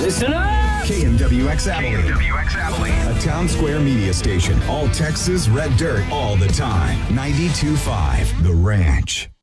Listen up! KMWX Abilene. A Town Square media station. All Texas, red dirt, all the time. 92.5 The Ranch.